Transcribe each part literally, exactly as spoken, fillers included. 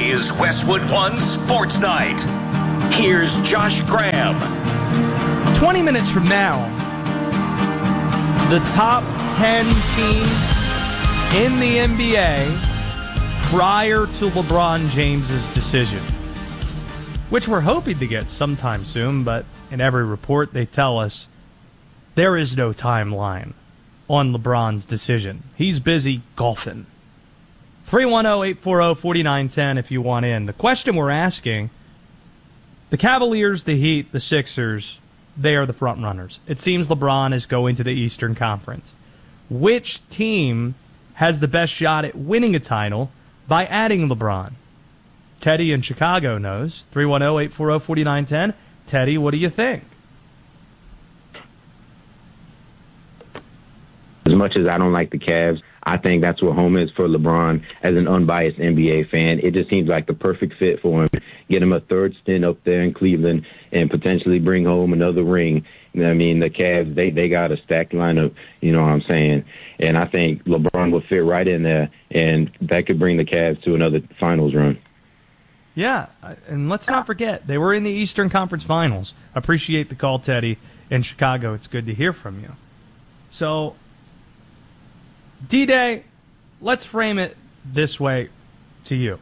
is Westwood One Sports Night. Here's Josh Graham. twenty minutes from now, the top ten teams in the N B A prior to LeBron James's decision, which we're hoping to get sometime soon, but in every report they tell us there is no timeline on LeBron's decision. He's busy golfing. three one zero, eight four zero, four nine one zero if you want in. The question we're asking, the Cavaliers, the Heat, the Sixers, they are the front runners. It seems LeBron is going to the Eastern Conference. Which team has the best shot at winning a title by adding LeBron? Teddy in Chicago knows. three one zero, eight four zero, four nine one zero. Teddy, what do you think? As much as I don't like the Cavs, I think that's what home is for LeBron as an unbiased N B A fan. It just seems like the perfect fit for him. Get him a third stint up there in Cleveland and potentially bring home another ring. I mean, the Cavs, they, they got a stacked lineup, you know what I'm saying? And I think LeBron will fit right in there, and that could bring the Cavs to another finals run. Yeah, and let's not forget, they were in the Eastern Conference Finals. Appreciate the call, Teddy. In Chicago, it's good to hear from you. So, D-Day, let's frame it this way to you.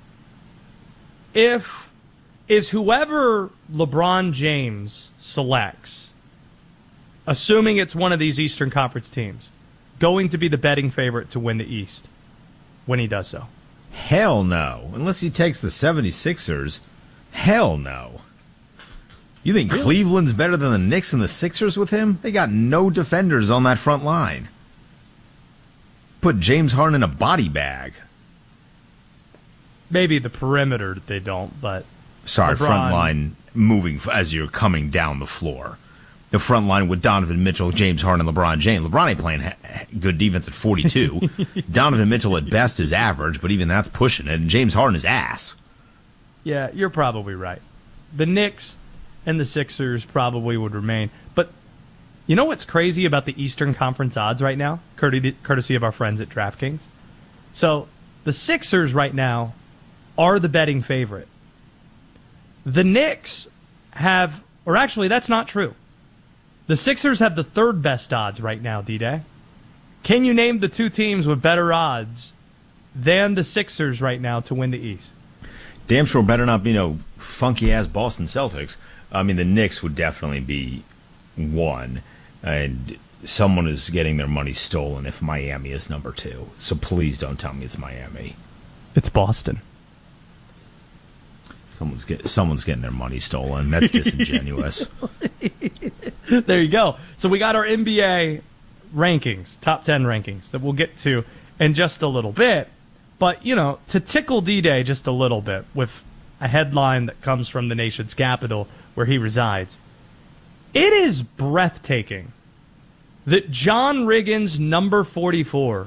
If, is whoever LeBron James selects, assuming it's one of these Eastern Conference teams, going to be the betting favorite to win the East when he does so? Hell no. Unless he takes the seventy-sixers, hell no. You think really? Cleveland's better than the Knicks and the Sixers with him? They got no defenders on that front line. Put James Harden in a body bag. Maybe the perimeter they don't, but... Sorry, LeBron... front line moving as you're coming down the floor. The front line with Donovan Mitchell, James Harden, and LeBron James. LeBron ain't playing ha- good defense at forty-two. Donovan Mitchell at best is average, but even that's pushing it. And James Harden is ass. Yeah, you're probably right. The Knicks and the Sixers probably would remain. But you know what's crazy about the Eastern Conference odds right now? Courtesy of our friends at DraftKings. So the Sixers right now are the betting favorite. The Knicks have, or actually that's not true. The Sixers have the third best odds right now, D-Day. Can you name the two teams with better odds than the Sixers right now to win the East? Damn sure better not be no funky-ass Boston Celtics. I mean, the Knicks would definitely be one, and someone is getting their money stolen if Miami is number two. So please don't tell me it's Miami. It's Boston. Someone's get, someone's getting their money stolen. That's disingenuous. There you go. So we got our N B A rankings, top ten rankings, that we'll get to in just a little bit. But, you know, to tickle D-Day just a little bit with a headline that comes from the nation's capital where he resides, it is breathtaking that John Riggins, number forty-four,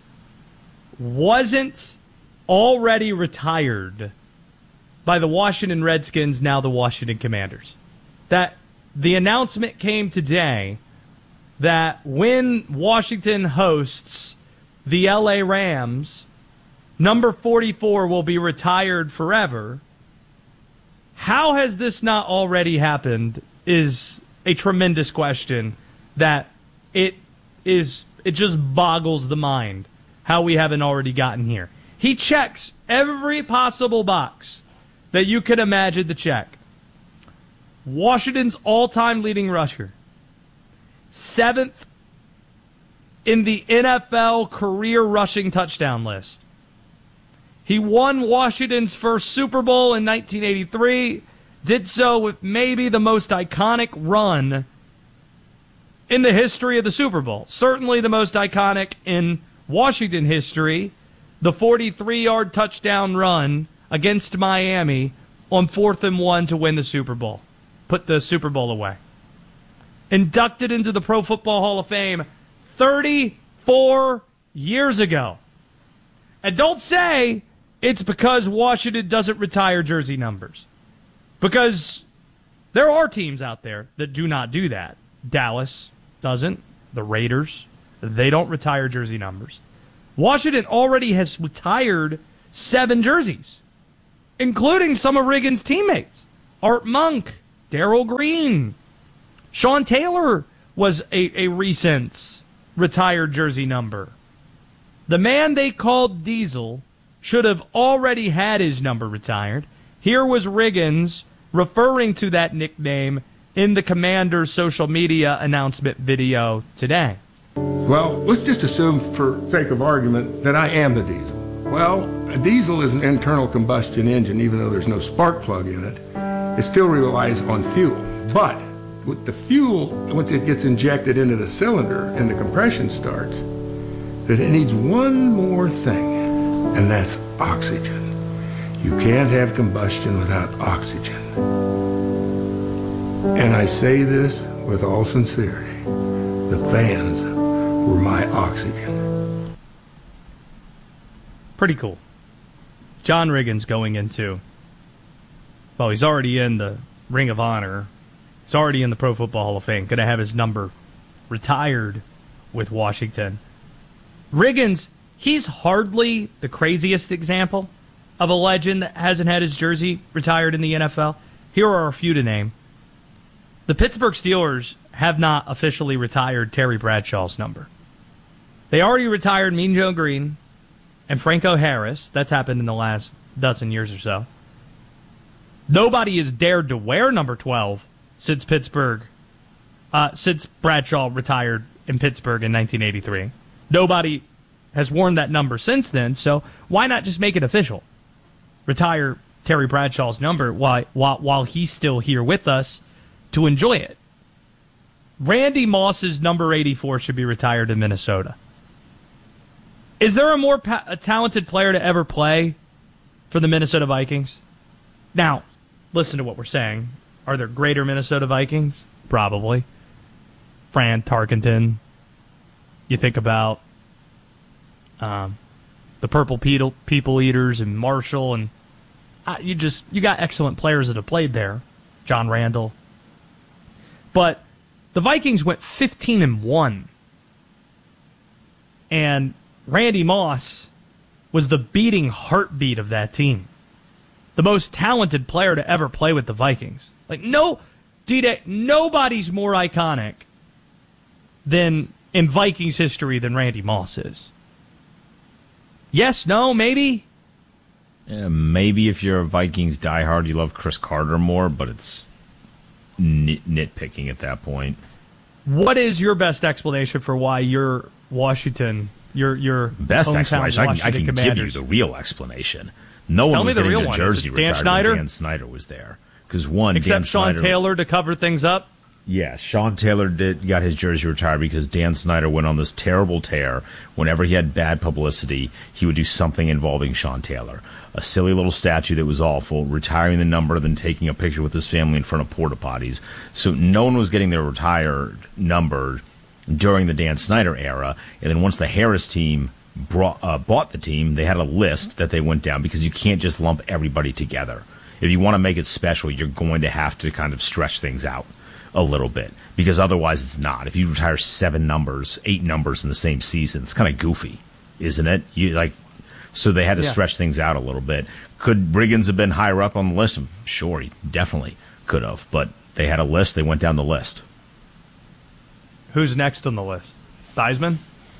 wasn't already retired by the Washington Redskins, now the Washington Commanders. That the announcement came today that when Washington hosts the L A Rams, number forty-four will be retired forever. How has this not already happened is a tremendous question that it is it just boggles the mind how we haven't already gotten here. He checks every possible box that you could imagine to check. Washington's all-time leading rusher. Seventh in the N F L career rushing touchdown list. He won Washington's first Super Bowl in nineteen eighty-three. Did so with maybe the most iconic run in the history of the Super Bowl. Certainly the most iconic in Washington history. The forty-three-yard touchdown run against Miami on fourth and one to win the Super Bowl. Put the Super Bowl away. Inducted into the Pro Football Hall of Fame thirty-four years ago. And don't say it's because Washington doesn't retire jersey numbers. Because there are teams out there that do not do that. Dallas doesn't. The Raiders, they don't retire jersey numbers. Washington already has retired seven jerseys. including some of Riggins' teammates. Art Monk, Darryl Green, Sean Taylor was a, a recent retired jersey number. The man they called Diesel should have already had his number retired. Here was Riggins referring to that nickname in the Commander's social media announcement video today. Well, let's just assume, for sake of argument, that I am the Diesel. Well, a diesel is an internal combustion engine, even though there's no spark plug in it. It still relies on fuel. But with the fuel, once it gets injected into the cylinder and the compression starts, that it needs one more thing, and that's oxygen. You can't have combustion without oxygen. And I say this with all sincerity. The fans were my oxygen. Pretty cool. John Riggins going into, well, he's already in the Ring of Honor. He's already in the Pro Football Hall of Fame. Going to have his number retired with Washington. Riggins, he's hardly the craziest example of a legend that hasn't had his jersey retired in the N F L. Here are a few to name. The Pittsburgh Steelers have not officially retired Terry Bradshaw's number. They already retired Mean Joe Green and Franco Harris. That's happened in the last dozen years or so. Nobody has dared to wear number twelve since Pittsburgh, uh, since Bradshaw retired in Pittsburgh in nineteen eighty-three. Nobody has worn that number since then, so why not just make it official? Retire Terry Bradshaw's number while, while, while he's still here with us to enjoy it. Randy Moss's number eighty-four should be retired in Minnesota. Is there a more pa- a talented player to ever play for the Minnesota Vikings? Now, listen to what we're saying. Are there greater Minnesota Vikings? Probably. Fran Tarkenton. You think about um, the Purple People, People Eaters and Marshall, and uh, you just you got excellent players that have played there. John Randall. But the Vikings went fifteen and one. And Randy Moss was the beating heartbeat of that team. The most talented player to ever play with the Vikings. Like, no, D-Day, nobody's more iconic than in Vikings history than Randy Moss is. Yes, no, maybe? Yeah, maybe if you're a Vikings diehard, you love Chris Carter more, but it's nit- nitpicking at that point. What is your best explanation for why your Washington, your your best explanation? I can, I can Commanders. give you the real explanation. No Tell one was me the getting real their one. jersey Is it Dan retired Snyder? when Dan Snyder was there. Because one, Except Dan Sean Snyder, Taylor to cover things up? Yeah, Sean Taylor did got his jersey retired because Dan Snyder went on this terrible tear. Whenever he had bad publicity, he would do something involving Sean Taylor. A silly little statue that was awful, retiring the number, then taking a picture with his family in front of porta potties. So no one was getting their retired number during the Dan Snyder era. And then once the Harris team brought, uh, bought the team, they had a list that they went down because you can't just lump everybody together. If you want to make it special, you're going to have to kind of stretch things out a little bit, because otherwise it's not. If you retire seven numbers, eight numbers in the same season, it's kind of goofy, isn't it? You like, so they had to yeah. stretch things out a little bit. Could Riggins have been higher up on the list? Sure, he definitely could have, but they had a list. They went down the list. Who's next on the list? Theismann?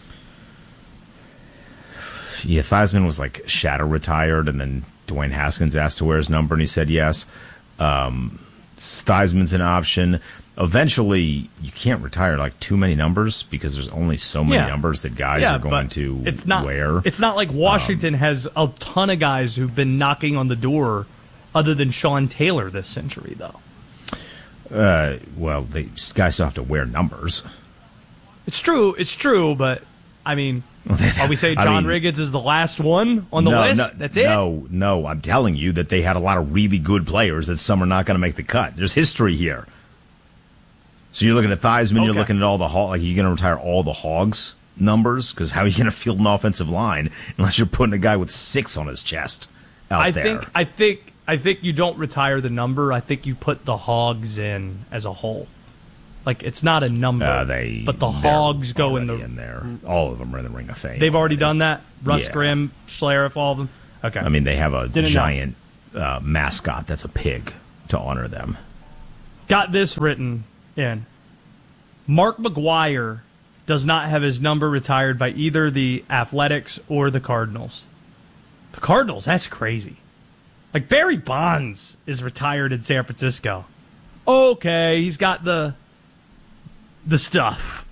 Yeah, Theismann was like shadow retired, and then Dwayne Haskins asked to wear his number, and he said yes. Um, Theismann's an option. Eventually, you can't retire like too many numbers because there's only so many yeah. numbers that guys yeah, are going but to it's not, wear. It's not like Washington um, has a ton of guys who've been knocking on the door other than Sean Taylor this century, though. Uh, well, they guys still have to wear numbers. It's true. It's true, but, I mean, are we saying John I mean, Riggins is the last one on the no, list? No, That's it? No, no. I'm telling you that they had a lot of really good players that some are not going to make the cut. There's history here. So you're looking at Theismann, okay. You're looking at all the Hog, like you're going to retire all the Hogs numbers, because how are you going to field an offensive line unless you're putting a guy with six on his chest out I there? think I think I think you don't retire the number. I think you put the Hogs in as a whole. Like, it's not a number, uh, they, but the Hogs go in the in there. All of them are in the Ring of Fame. They've already done that. Russ yeah. Grimm, Schlereth, all of them. Okay. I mean, they have a Didn't giant uh, mascot that's a pig to honor them. Got this written in. Mark McGwire does not have his number retired by either the Athletics or the Cardinals. The Cardinals, that's crazy. Like, Barry Bonds is retired in San Francisco. Okay, he's got the the stuff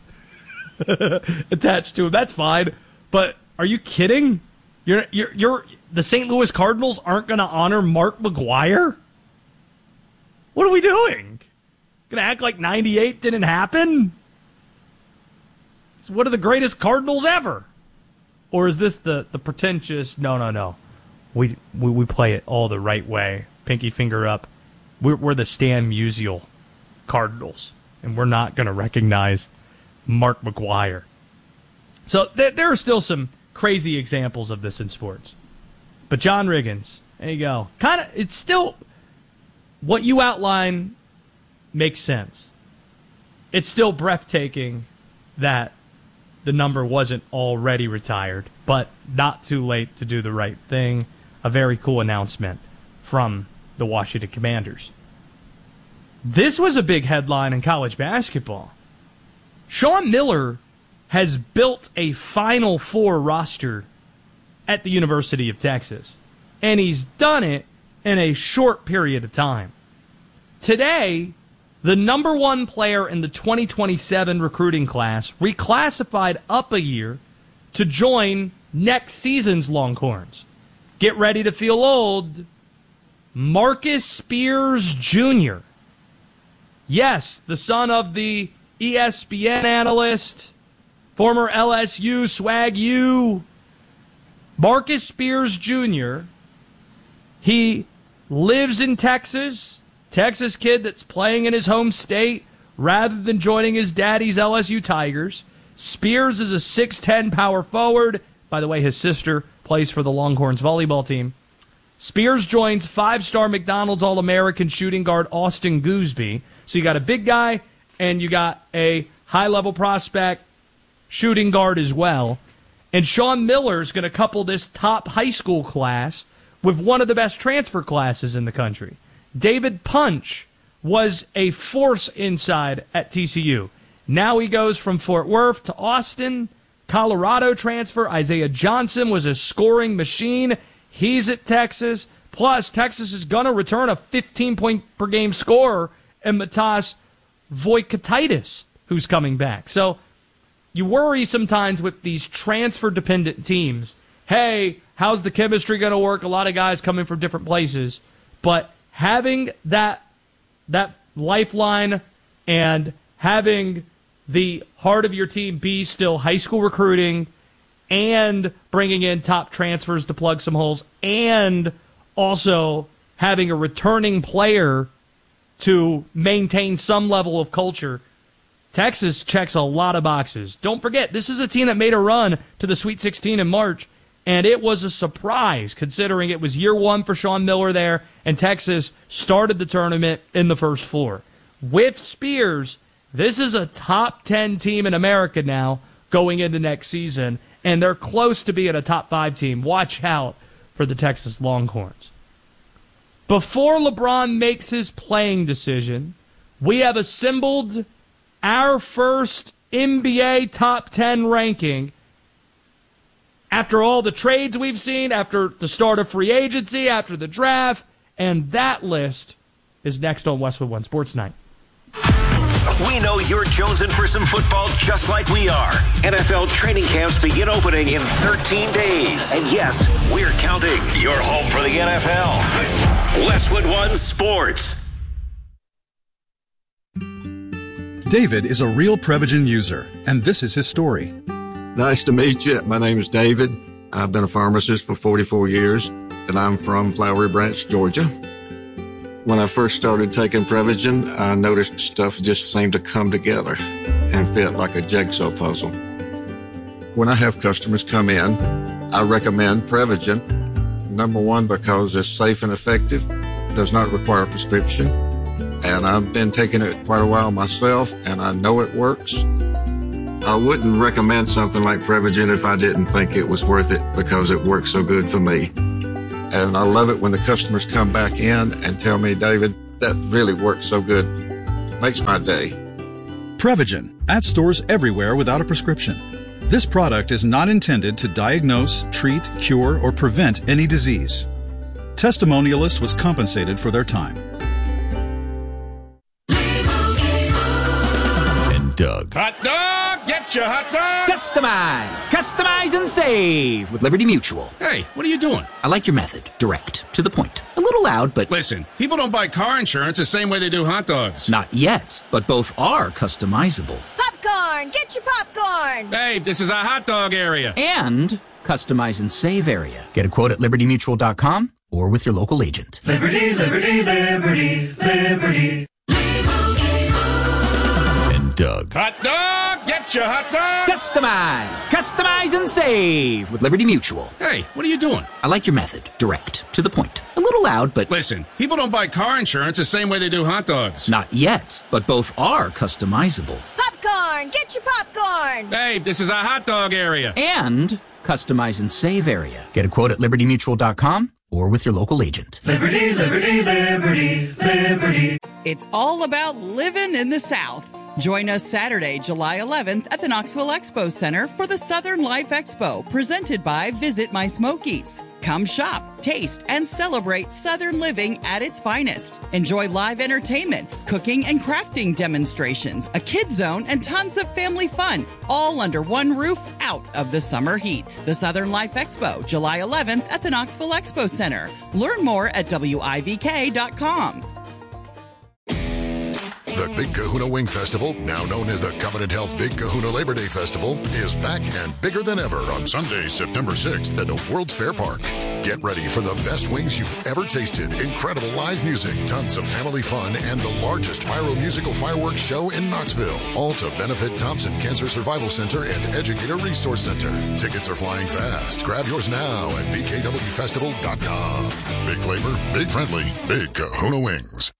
attached to him. That's fine. But are you kidding? You're you're you're the Saint Louis Cardinals aren't going to honor Mark McGwire? What are we doing? Going to act like ninety-eight didn't happen? It's one of the greatest Cardinals ever. Or is this the, the pretentious, no, no, no. We, we we play it all the right way. Pinky finger up. We're, we're the Stan Musial Cardinals. And we're not going to recognize Mark McGwire. So th- there are still some crazy examples of this in sports. But John Riggins, there you go. Kind of, it's still, what you outline makes sense. It's still breathtaking that the number wasn't already retired, but not too late to do the right thing. A very cool announcement from the Washington Commanders. This was a big headline in college basketball. Sean Miller has built a Final Four roster at the University of Texas, and he's done it in a short period of time. Today, the number one player in the twenty twenty-seven recruiting class reclassified up a year to join next season's Longhorns. Get ready to feel old. Marcus Spears Junior Yes, the son of the E S P N analyst, former L S U Swag U. Marcus Spears Junior He lives in Texas. Texas kid that's playing in his home state rather than joining his daddy's L S U Tigers. Spears is a six ten power forward. By the way, his sister plays for the Longhorns volleyball team. Spears joins five-star McDonald's All-American shooting guard Austin Gooseby. So you got a big guy and you got a high-level prospect shooting guard as well. And Sean Miller's going to couple this top high school class with one of the best transfer classes in the country. David Punch was a force inside at T C U. Now he goes from Fort Worth to Austin. Colorado transfer. Isaiah Johnson was a scoring machine. He's at Texas. Plus, Texas is going to return a fifteen-point-per-game scorer in Matas Voikatitis, who's coming back. So you worry sometimes with these transfer-dependent teams. Hey, how's the chemistry going to work? A lot of guys coming from different places. But having that that lifeline and having the heart of your team be still high school recruiting and bringing in top transfers to plug some holes and also having a returning player to maintain some level of culture, Texas checks a lot of boxes. Don't forget, this is a team that made a run to the Sweet sixteen in March, and it was a surprise considering it was year one for Sean Miller there, and Texas started the tournament in the first four. With Spears, this is a top ten team in America now going into next season, and they're close to being a top five team. Watch out for the Texas Longhorns. Before LeBron makes his playing decision, we have assembled our first N B A top ten ranking. After all the trades we've seen, after the start of free agency, after the draft, and that list is next on Westwood One Sports Night. We know you're jonesing for some football just like we are. N F L training camps begin opening in thirteen days. And yes, we're counting. Your home for the N F L. Westwood One Sports. David is a real Prevagen user, and this is his story. Nice to meet you. My name is David. I've been a pharmacist for forty-four years, and I'm from Flowery Branch, Georgia. When I first started taking Prevagen, I noticed stuff just seemed to come together and fit like a jigsaw puzzle. When I have customers come in, I recommend Prevagen. Number one, because it's safe and effective, does not require a prescription, and I've been taking it quite a while myself, and I know it works. I wouldn't recommend something like Prevagen if I didn't think it was worth it because it works so good for me. And I love it when the customers come back in and tell me, David, that really worked so good. Makes my day. Prevagen, at stores everywhere without a prescription. This product is not intended to diagnose, treat, cure, or prevent any disease. Testimonialist was compensated for their time. And Doug. Hot dog! Get your hot dog! Customize! Customize and save with Liberty Mutual. Hey, what are you doing? I like your method. Direct. To the point. A little loud, but... Listen, people don't buy car insurance the same way they do hot dogs. Not yet, but both are customizable. Popcorn! Get your popcorn! Hey, this is a hot dog area. And customize and save area. Get a quote at liberty mutual dot com or with your local agent. Liberty, liberty, liberty, liberty. And Doug. Hot dog! Get your hot dog! Customize! Customize and save with Liberty Mutual. Hey, what are you doing? I like your method. Direct. To the point. A little loud, but... Listen, people don't buy car insurance the same way they do hot dogs. Not yet, but both are customizable. Popcorn! Get your popcorn! Hey, this is a hot dog area. And customize and save area. Get a quote at liberty mutual dot com or with your local agent. Liberty, liberty, liberty, liberty. It's all about living in the South. Join us Saturday, July eleventh at the Knoxville Expo Center for the Southern Life Expo, presented by Visit My Smokies. Come shop, taste, and celebrate Southern living at its finest. Enjoy live entertainment, cooking and crafting demonstrations, a kid zone, and tons of family fun, all under one roof out of the summer heat. The Southern Life Expo, July eleventh at the Knoxville Expo Center. Learn more at W I V K dot com. The Big Kahuna Wing Festival, now known as the Covenant Health Big Kahuna Labor Day Festival, is back and bigger than ever on Sunday, September sixth at the World's Fair Park. Get ready for the best wings you've ever tasted, incredible live music, tons of family fun, and the largest pyro-musical fireworks show in Knoxville. All to benefit Thompson Cancer Survival Center and Educator Resource Center. Tickets are flying fast. Grab yours now at b k w festival dot com. Big flavor, big friendly, Big Kahuna Wings.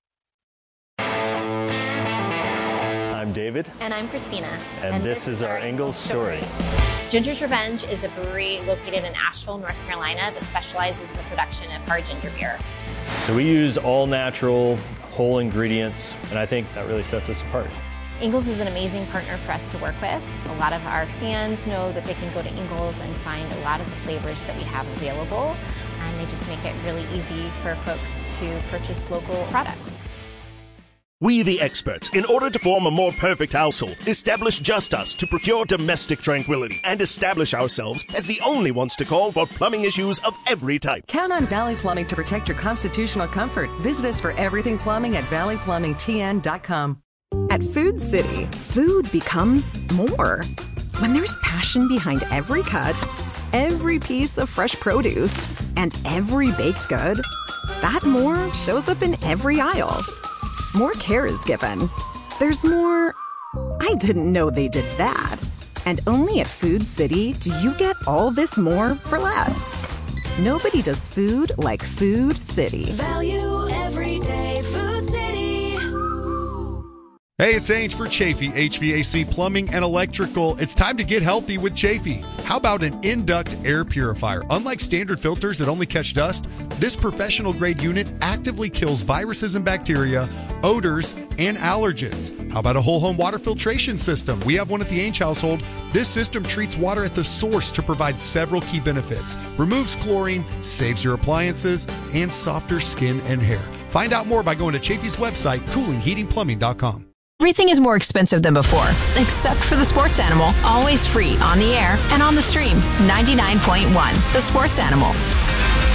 I'm David. And I'm Christina. And, and this, this is our Ingles story. Ginger's Revenge is a brewery located in Asheville, North Carolina that specializes in the production of hard ginger beer. So we use all natural, whole ingredients, and I think that really sets us apart. Ingles is an amazing partner for us to work with. A lot of our fans know that they can go to Ingles and find a lot of the flavors that we have available, and they just make it really easy for folks to purchase local products. We, the experts, in order to form a more perfect household, establish just us to procure domestic tranquility and establish ourselves as the only ones to call for plumbing issues of every type. Count on Valley Plumbing to protect your constitutional comfort. Visit us for everything plumbing at valley plumbing t n dot com. At Food City, food becomes more. When there's passion behind every cut, every piece of fresh produce, and every baked good, that more shows up in every aisle. More care is given. There's more, I didn't know they did that. And only at Food City do you get all this more for less. Nobody does food like Food City. Value every day, Food City. Hey, it's Ange for Chafee, H V A C Plumbing and Electrical. It's time to get healthy with Chafee. How about an in-duct air purifier? Unlike standard filters that only catch dust, this professional-grade unit actively kills viruses and bacteria, odors, and allergens. How about a whole home water filtration system? We have one at the Ainge household. This system treats water at the source to provide several key benefits. Removes chlorine, saves your appliances, and softer skin and hair. Find out more by going to Chafee's website, cooling heating plumbing dot com. Everything is more expensive than before, except for the Sports Animal. Always free on the air and on the stream. ninety-nine point one, The Sports Animal.